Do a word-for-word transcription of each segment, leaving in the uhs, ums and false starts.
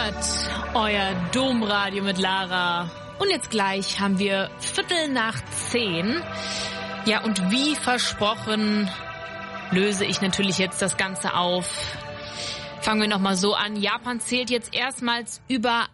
hört euer Domradio mit Lara. Und jetzt gleich haben wir Viertel nach zehn. Ja, und wie versprochen löse ich natürlich jetzt das Ganze auf. Fangen wir nochmal so an. Japan zählt jetzt erstmals über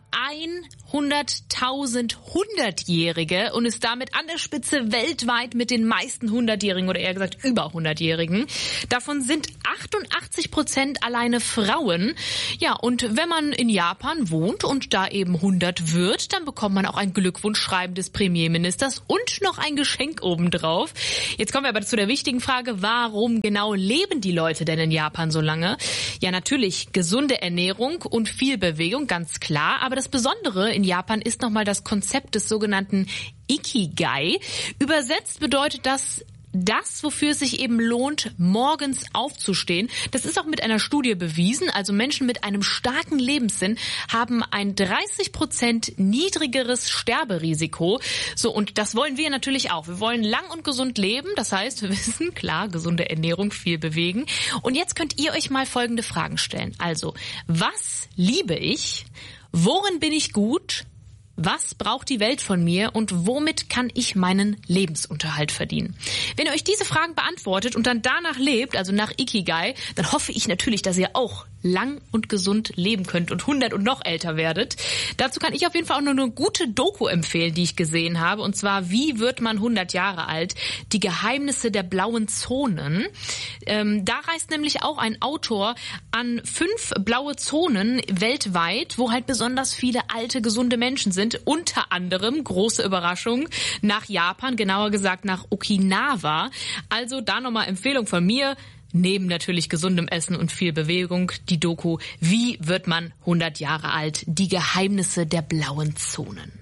hunderttausend Hundertjährige und ist damit an der Spitze weltweit mit den meisten Hundertjährigen oder eher gesagt über Hundertjährigen. Davon sind achtundachtzig Prozent alleine Frauen. Ja, und wenn man in Japan wohnt und da eben hundert wird, dann bekommt man auch ein Glückwunschschreiben des Premierministers und noch ein Geschenk obendrauf. Jetzt kommen wir aber zu der wichtigen Frage, warum genau leben die Leute denn in Japan so lange? Ja, natürlich gesunde Ernährung und viel Bewegung, ganz klar, aber das Besondere in Japan ist nochmal das Konzept des sogenannten Ikigai. Übersetzt bedeutet das, das, wofür es sich eben lohnt, morgens aufzustehen. Das ist auch mit einer Studie bewiesen. Also Menschen mit einem starken Lebenssinn haben ein dreißig Prozent niedrigeres Sterberisiko. So, und das wollen wir natürlich auch. Wir wollen lang und gesund leben. Das heißt, wir wissen, klar, gesunde Ernährung, viel bewegen. Und jetzt könnt ihr euch mal folgende Fragen stellen. Also, was liebe ich? Worin bin ich gut? Was braucht die Welt von mir und womit kann ich meinen Lebensunterhalt verdienen? Wenn ihr euch diese Fragen beantwortet und dann danach lebt, also nach Ikigai, dann hoffe ich natürlich, dass ihr auch lang und gesund leben könnt und hundert und noch älter werdet. Dazu kann ich auf jeden Fall auch nur eine gute Doku empfehlen, die ich gesehen habe. Und zwar, wie wird man hundert Jahre alt? Die Geheimnisse der blauen Zonen. Ähm, da reist nämlich auch ein Autor an fünf blaue Zonen weltweit, wo halt besonders viele alte, gesunde Menschen sind. Unter anderem, große Überraschung, nach Japan, genauer gesagt nach Okinawa. Also da nochmal Empfehlung von mir. Neben natürlich gesundem Essen und viel Bewegung, die Doku Wie wird man hundert Jahre alt? Die Geheimnisse der blauen Zonen.